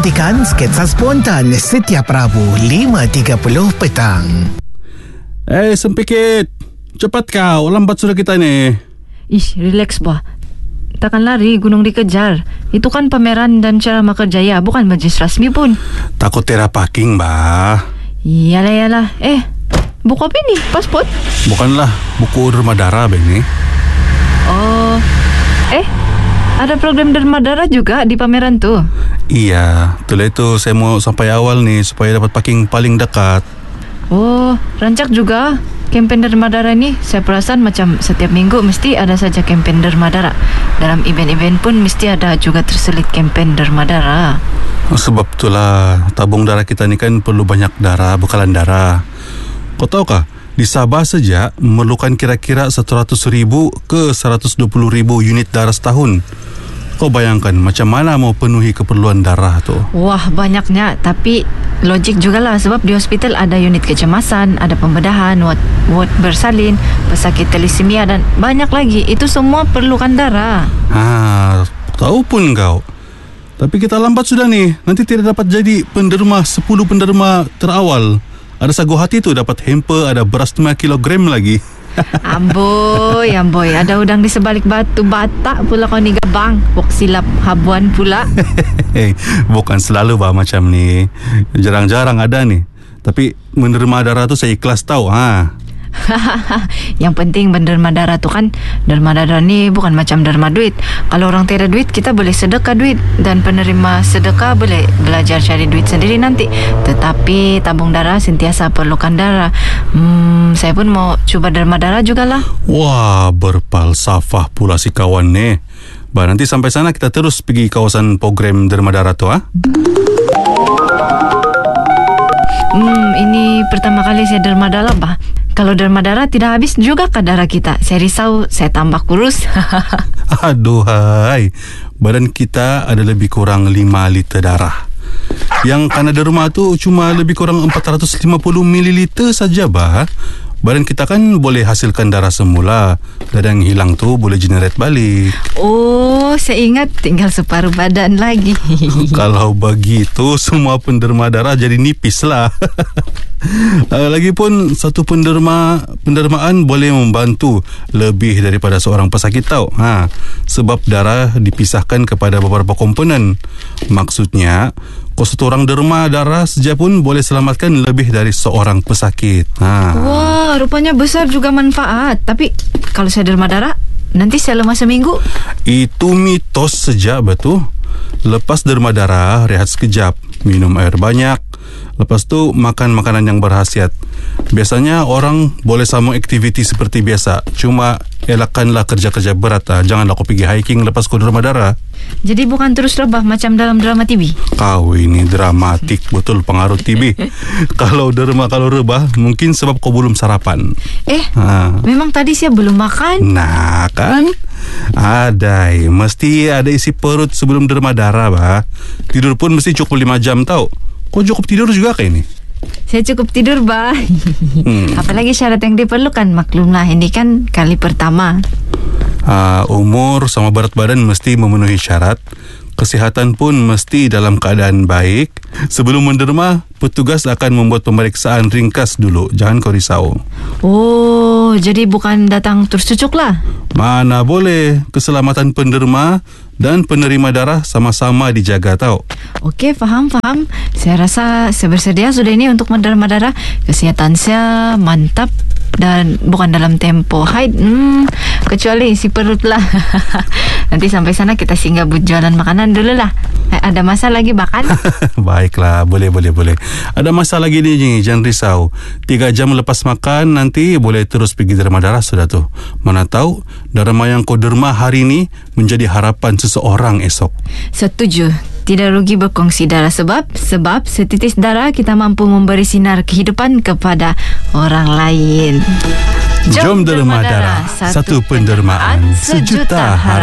Nantikan sketsa spontan setiap Rabu 5.30 petang. Sempikit. Cepat kau, lambat sudah kita ni. Ish, relax bah. Takkan lari gunung dikejar. Itu kan pameran dan cara makerjaya, bukan majlis rasmi pun. Takut tera parking, bah. Yalah. Buku apa ni? Pasport? Bukanlah, buku Derma Darah, Beng ni. Oh, ada program Derma Darah juga di pameran tu. Iya, itulah itu saya mau sampai awal ni supaya dapat parking paling dekat. Oh, rancak juga kempen Derma Darah ni. Saya perasan macam setiap minggu mesti ada saja kempen Derma Darah. Dalam event-event pun mesti ada juga terselit kempen Derma Darah. Sebab itulah tabung darah kita ni kan perlu banyak darah, bekalan darah. Kau tahukah, di Sabah saja memerlukan kira-kira 100,000 ke 120,000 unit darah setahun. Kau bayangkan macam mana mau penuhi keperluan darah tu? Wah, banyaknya. Tapi logik jugalah sebab di hospital ada unit kecemasan, ada pembedahan, ward bersalin, pesakit thalassemia dan banyak lagi. Itu semua perlukan darah. Tahu pun kau. Tapi kita lambat sudah ni. Nanti tidak dapat jadi penderma 10 penderma terawal. Ada sagu hati tu dapat hamper, ada beras 5 kilogram lagi. Amboi. Ada udang di sebalik batu batak pula kau ni gabang. Wok silap habuan pula. Bukan selalu bah macam ni. Jarang-jarang ada ni. Tapi menerima darah tu saya ikhlas tahu. Yang penting derma darah tu kan, derma darah ni bukan macam derma duit. Kalau orang tiada duit, kita boleh sedekah duit. Dan penerima sedekah boleh belajar cari duit sendiri nanti. Tetapi tabung darah sentiasa perlukan darah. Saya pun mau cuba derma darah jugalah. Wah, berfalsafah pula si kawan ni. Nanti sampai sana kita terus pergi kawasan program derma darah tu. Ini pertama kali saya derma darah bah. Kalau derma darah tidak habis juga ke darah kita. Saya risau saya tambah kurus. Aduhai, badan kita ada lebih kurang 5 liter darah. Yang karena derma tu cuma lebih kurang 450 mililiter saja bah. Badan kita kan boleh hasilkan darah semula. Dan yang hilang tu boleh generate balik. Oh, saya ingat tinggal separuh badan lagi. Kalau begitu semua penderma darah jadi nipis lah. Lagipun satu pendermaan boleh membantu lebih daripada seorang pesakit tahu. Sebab darah dipisahkan kepada beberapa komponen. Maksudnya satu orang derma darah saja pun boleh selamatkan lebih dari seorang pesakit. Wah, rupanya besar juga manfaat. Tapi kalau saya derma darah, nanti saya lemah seminggu. Itu mitos saja, betul. Lepas derma darah, rehat sekejap, minum air banyak. Lepas tu makan makanan yang berkhasiat. Biasanya orang boleh sambung aktiviti seperti biasa. Cuma elakkanlah kerja-kerja berat. Janganlah kau pergi hiking lepas kau derma darah. Jadi bukan terus rebah macam dalam drama TV? Kau ini dramatik betul, pengaruh TV. Kalau rebah mungkin sebab kau belum sarapan. Memang tadi saya belum makan. Nah kan, mesti ada isi perut sebelum derma darah bah. Tidur pun mesti cukup 5 jam tau. Kau cukup tidur juga kayak ini? Saya cukup tidur bah. Apalagi syarat yang diperlukan, maklumlah ini kan kali pertama. Umur sama berat badan mesti memenuhi syarat. Kesihatan pun mesti dalam keadaan baik. Sebelum menderma, petugas akan membuat pemeriksaan ringkas dulu. Jangan kau risau. Oh, jadi bukan datang terus cucuk lah? Mana boleh. Keselamatan penderma dan penerima darah sama-sama dijaga tau. Okey, faham. Saya rasa saya bersedia sudah ini untuk menderma darah. Kesihatan saya mantap dan bukan dalam tempo haid. Kecuali isi perut lah. Nanti sampai sana kita singgah buat jualan makanan dulu lah. Ada masa lagi bahkan? Baiklah, boleh. Ada masa lagi ni, jangan risau. 3 jam lepas makan nanti boleh terus pergi derma darah sudah tu. Mana tahu derma yang kau derma hari ni menjadi harapan seseorang esok. Setuju. Tidak rugi berkongsi darah sebab setitis darah kita mampu memberi sinar kehidupan kepada orang lain. Jom derma darah, satu pendermaan, sejuta harapan.